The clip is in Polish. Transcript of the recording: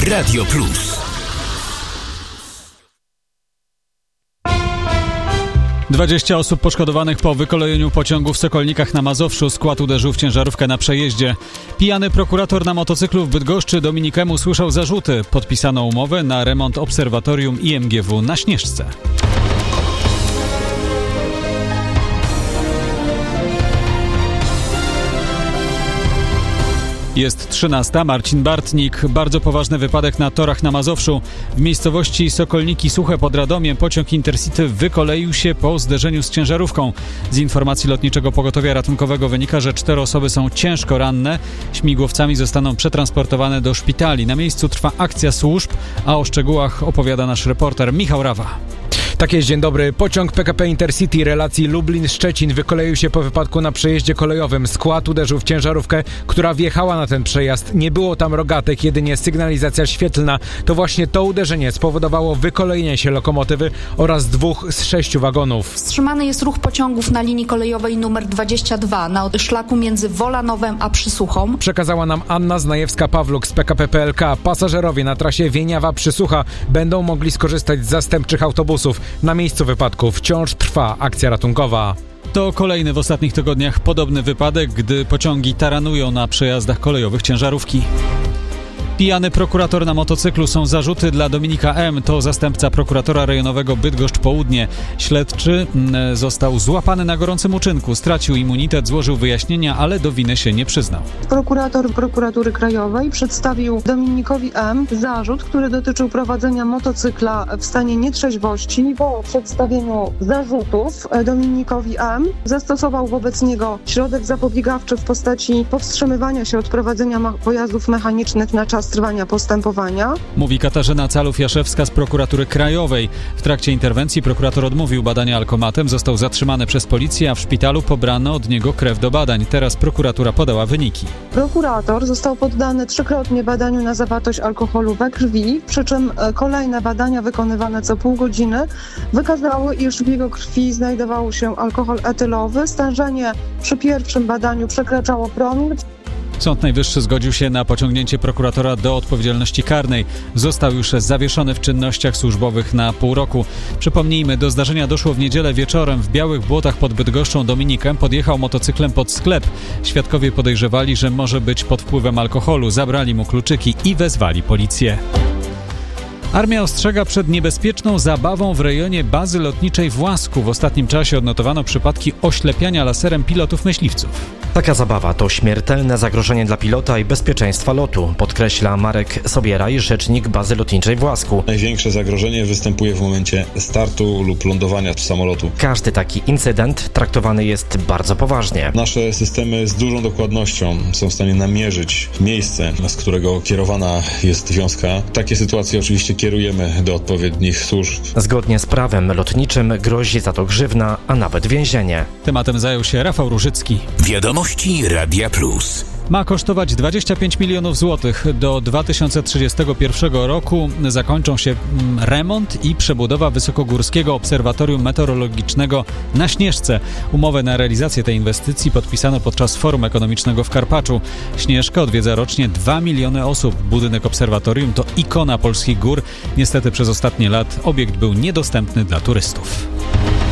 Radio Plus. 20 osób poszkodowanych po wykolejeniu pociągu w Sokolnikach na Mazowszu. Skład uderzył w ciężarówkę na przejeździe. Pijany prokurator na motocyklu w Bydgoszczy Dominik M. usłyszał zarzuty. Podpisano umowę na remont obserwatorium IMGW na Śnieżce. Jest 13. Marcin Bartnik. Bardzo poważny wypadek na torach na Mazowszu. W miejscowości Sokolniki Suche pod Radomiem pociąg Intercity wykoleił się po zderzeniu z ciężarówką. Z informacji Lotniczego Pogotowia Ratunkowego wynika, że 4 osoby są ciężko ranne. Śmigłowcami zostaną przetransportowane do szpitali. Na miejscu trwa akcja służb, a o szczegółach opowiada nasz reporter Michał Rawa. Tak jest, dzień dobry. Pociąg PKP Intercity relacji Lublin-Szczecin wykoleił się po wypadku na przejeździe kolejowym. Skład uderzył w ciężarówkę, która wjechała na ten przejazd. Nie było tam rogatek, jedynie sygnalizacja świetlna. To właśnie to uderzenie spowodowało wykolejenie się lokomotywy oraz 2 z 6 wagonów. Wstrzymany jest ruch pociągów na linii kolejowej nr 22 na szlaku między Wolanowem a Przysuchą. Przekazała nam Anna Znajewska-Pawluk z PKP PLK. Pasażerowie na trasie Wieniawa-Przysłucha będą mogli skorzystać z zastępczych autobusów. Na miejscu wypadku wciąż trwa akcja ratunkowa. To kolejny w ostatnich tygodniach podobny wypadek, gdy pociągi taranują na przejazdach kolejowych ciężarówki. Pijany prokurator na motocyklu. Są zarzuty dla Dominika M. To zastępca prokuratora rejonowego Bydgoszcz Południe. Śledczy został złapany na gorącym uczynku. Stracił immunitet, złożył wyjaśnienia, ale do winy się nie przyznał. Prokurator Prokuratury Krajowej przedstawił Dominikowi M. zarzut, który dotyczył prowadzenia motocykla w stanie nietrzeźwości. Po przedstawieniu zarzutów Dominikowi M. zastosował wobec niego środek zapobiegawczy w postaci powstrzymywania się od prowadzenia pojazdów mechanicznych na czas trwania postępowania. Mówi Katarzyna Calów-Jaszewska z Prokuratury Krajowej. W trakcie interwencji prokurator odmówił badania alkomatem, został zatrzymany przez policję, a w szpitalu pobrano od niego krew do badań. Teraz prokuratura podała wyniki. Prokurator został poddany 3-krotnie badaniu na zawartość alkoholu we krwi, przy czym kolejne badania wykonywane co pół godziny wykazały, iż w jego krwi znajdował się alkohol etylowy. Stężenie przy pierwszym badaniu przekraczało promil. Sąd Najwyższy zgodził się na pociągnięcie prokuratora do odpowiedzialności karnej. Został już zawieszony w czynnościach służbowych na pół roku. Przypomnijmy, do zdarzenia doszło w niedzielę wieczorem. W Białych Błotach pod Bydgoszczą Dominikiem podjechał motocyklem pod sklep. Świadkowie podejrzewali, że może być pod wpływem alkoholu. Zabrali mu kluczyki i wezwali policję. Armia ostrzega przed niebezpieczną zabawą w rejonie bazy lotniczej w Łasku. W ostatnim czasie odnotowano przypadki oślepiania laserem pilotów myśliwców. Taka zabawa to śmiertelne zagrożenie dla pilota i bezpieczeństwa lotu, podkreśla Marek Sobieraj, rzecznik bazy lotniczej w Łasku. Największe zagrożenie występuje w momencie startu lub lądowania samolotu. Każdy taki incydent traktowany jest bardzo poważnie. Nasze systemy z dużą dokładnością są w stanie namierzyć miejsce, z którego kierowana jest wiązka. Takie sytuacje oczywiście kierujemy do odpowiednich służb. Zgodnie z prawem lotniczym grozi za to grzywna, a nawet więzienie. Tematem zajął się Rafał Różycki. Wiadomości Radia Plus. Ma kosztować 25 milionów złotych. Do 2031 roku zakończą się remont i przebudowa Wysokogórskiego Obserwatorium Meteorologicznego na Śnieżce. Umowę na realizację tej inwestycji podpisano podczas Forum Ekonomicznego w Karpaczu. Śnieżkę odwiedza rocznie 2 miliony osób. Budynek obserwatorium to ikona polskich gór. Niestety przez ostatnie lata obiekt był niedostępny dla turystów.